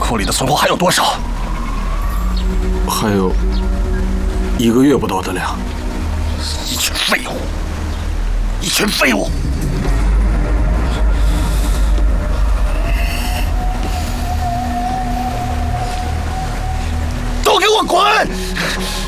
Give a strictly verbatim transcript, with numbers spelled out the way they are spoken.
库里的存货还有多少？ 还有一个月不到的量。 一群废物！一群废物！都给我滚！